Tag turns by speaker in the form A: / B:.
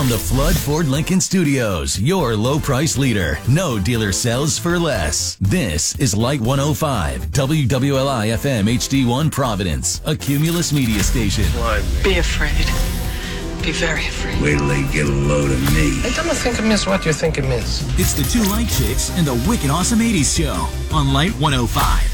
A: From the Flood Ford Lincoln Studios, your low price leader. No dealer sells for less. This is Light 105, WWLI FM HD1 Providence, a Cumulus media station.
B: Be afraid. Be very afraid.
C: Wait till they get a load of me.
D: Hey, don't think of miss what you think it is.
A: It's the Two Light Chicks and the Wicked Awesome 80s Show on Light 105.